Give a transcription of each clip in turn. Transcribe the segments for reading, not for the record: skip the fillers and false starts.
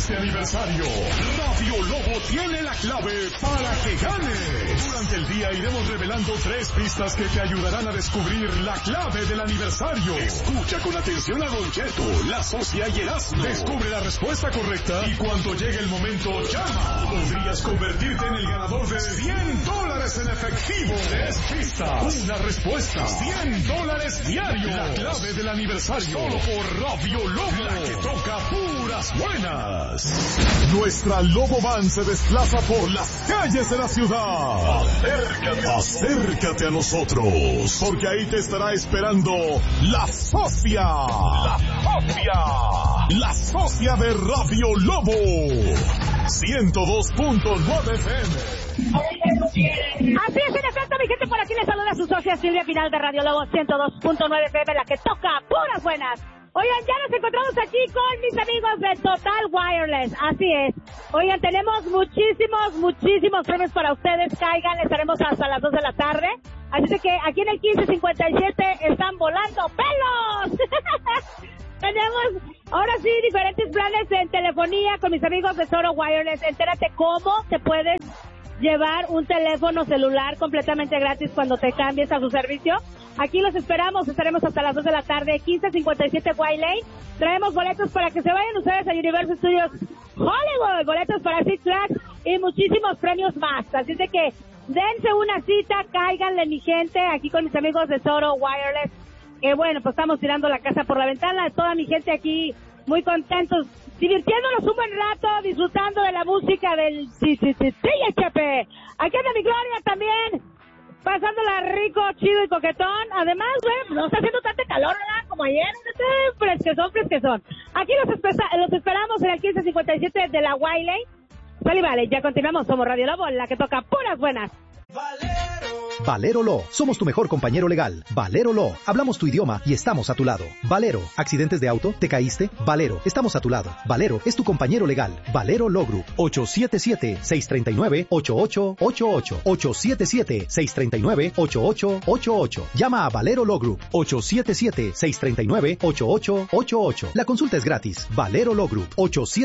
este aniversario, Radio Lobo tiene la clave para que ganes. Durante el día iremos revelando 3 pistas que te ayudarán a descubrir la clave del aniversario. Escucha con atención a Don Cheto, la Socia y Erasmo. Descubre la respuesta correcta y cuando llegue el momento, llama. Podrías convertirte en el ganador de $100 en efectivo. 3 pistas, una respuesta, $100 diario. La clave del aniversario, solo por Radio Lobo, la que toca puras buenas. Nuestra Lobo Van se desplaza por las calles de la ciudad. Acércate a nosotros, porque ahí te estará esperando la Socia. La Socia de Radio Lobo. 102.9 FM. Así es, en efecto, mi gente, por aquí les saluda su socia Silvia Pinal de Radio Lobo 102.9 FM, la que toca puras buenas. Oigan, ya nos encontramos aquí con mis amigos de Total Wireless, así es. Oigan, tenemos muchísimos premios para ustedes, caigan, estaremos hasta las 2 de la tarde. Así que aquí en el 1557 están volando pelos. Tenemos, ahora sí, diferentes planes en telefonía con mis amigos de Total Wireless. Entérate cómo te puedes llevar un teléfono celular completamente gratis cuando te cambies a su servicio. Aquí los esperamos, estaremos hasta las 2 de la tarde, 1557 White Lane. Traemos boletos para que se vayan ustedes a Universal Studios Hollywood, boletos para Six Flags y muchísimos premios más. Así de que dense una cita, cáiganle mi gente, aquí con mis amigos de Total Wireless. Que bueno, pues estamos tirando la casa por la ventana, toda mi gente aquí muy contentos, divirtiéndonos un buen rato, disfrutando de la música del THP. Aquí anda mi Gloria también, pasándola rico, chido y coquetón. Además, güey, no está haciendo tanto calor, ¿verdad? Como ayer, fresquezón. Aquí los esperamos en el 1557 de la White Lane. Sale, vale, ya continuamos, somos Radio Lobo, la que toca puras buenas. Valero Law, somos tu mejor compañero legal. Valero Law, hablamos tu idioma y estamos a tu lado. Valero, accidentes de auto, ¿te caíste? Valero, estamos a tu lado. Valero es tu compañero legal. Valero Law Group, 877-639-8888. 877-639-8888. Llama a Valero Law Group, 877-639-8888. La consulta es gratis. Valero Law Group,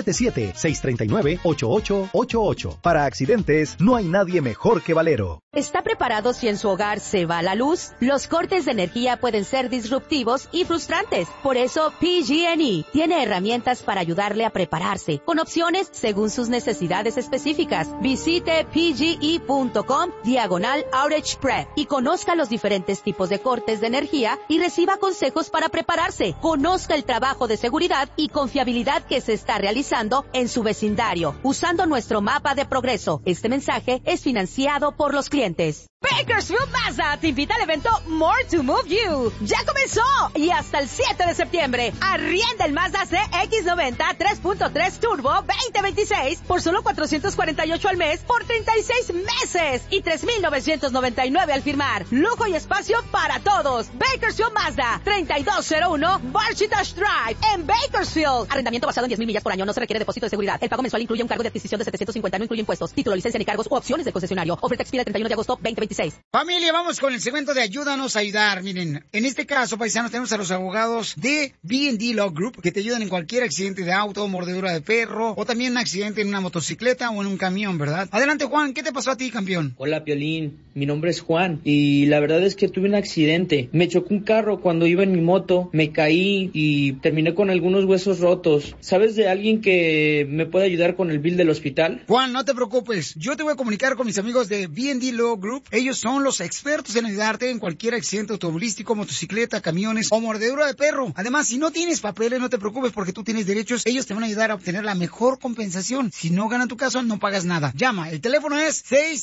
877-639-8888. Para accidentes, no hay nadie mejor que Valero. ¿Está preparado si en su hogar se va la luz? Los cortes de energía pueden ser disruptivos y frustrantes. Por eso, PG&E tiene herramientas para ayudarle a prepararse, con opciones según sus necesidades específicas. Visite pge.com/outage prep y conozca los diferentes tipos de cortes de energía y reciba consejos para prepararse. Conozca el trabajo de seguridad y confiabilidad que se está realizando en su vecindario, usando nuestro mapa de progreso. Este mensaje es financiado por los clientes. Bakersfield Mazda te invita al evento More to Move You. ¡Ya comenzó! Y hasta el 7 de septiembre, arrienda el Mazda CX-90 3.3 Turbo 2026 por solo $448 al mes por 36 meses y $3,999 al firmar. Lujo y espacio para todos. Bakersfield Mazda, 3201 Barchitash Drive en Bakersfield. Arrendamiento basado en 10,000 millas por año. No se requiere depósito de seguridad. El pago mensual incluye un cargo de adquisición de $750, no incluye impuestos, título, licencia ni cargos u opciones del concesionario. Oferta expira el 31 de agosto 2026. Familia, vamos con el segmento de Ayúdanos a Ayudar. Miren, en este caso, paisanos, tenemos a los abogados de B&D Law Group que te ayudan en cualquier accidente de auto, mordedura de perro o también un accidente en una motocicleta o en un camión, ¿verdad? Adelante, Juan, ¿qué te pasó a ti, campeón? Hola, Piolín. Mi nombre es Juan y la verdad es que tuve un accidente. Me chocó un carro cuando iba en mi moto, me caí y terminé con algunos huesos rotos. ¿Sabes de alguien que me puede ayudar con el bill del hospital? Juan, no te preocupes. Yo te voy a comunicar con mis amigos de B&D Law Group. Ellos son los expertos en ayudarte en cualquier accidente automovilístico, motocicleta, camiones o mordedura de perro. Además, si no tienes papeles, no te preocupes porque tú tienes derechos. Ellos te van a ayudar a obtener la mejor compensación. Si no ganan tu caso, no pagas nada. Llama. El teléfono es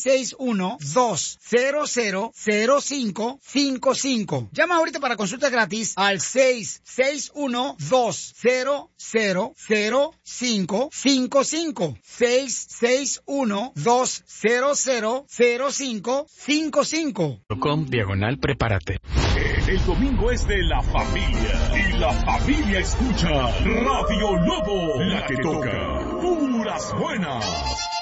661-200-0555. Llama ahorita para consulta gratis al 661-200-0555. 661-200-0555. /prepárate. El domingo es de la familia y la familia escucha Radio Lobo, la que toca puras buenas.